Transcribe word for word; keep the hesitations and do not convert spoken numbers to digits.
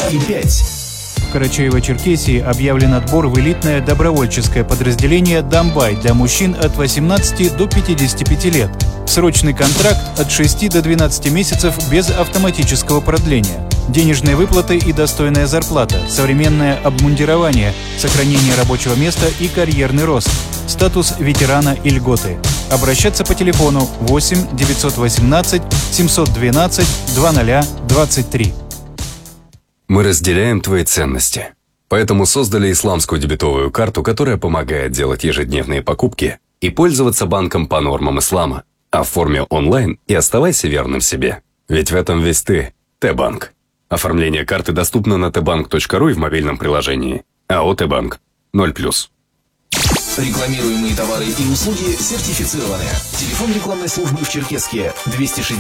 и пять. В Карачаево-Черкесии объявлен отбор в элитное добровольческое подразделение «Домбай» для мужчин от восемнадцати до пятидесяти пяти лет. Срочный контракт от шести до двенадцати месяцев без автоматического продления. Денежные выплаты и достойная зарплата, современное обмундирование, сохранение рабочего места и карьерный рост. Статус ветерана и льготы. Обращаться по телефону восемь девятьсот восемнадцать семьсот двенадцать двадцать двадцать три. Мы разделяем твои ценности. Поэтому создали исламскую дебетовую карту, которая помогает делать ежедневные покупки и пользоваться банком по нормам ислама. Оформи онлайн и оставайся верным себе. Ведь в этом весь ты. Т-банк. Оформление карты доступно на тэ банк точка ру и в мобильном приложении. АО «Т-банк». ноль плюс. Рекламируемые товары и услуги сертифицированы. Телефон рекламной службы в Черкесске двести шестьдесят.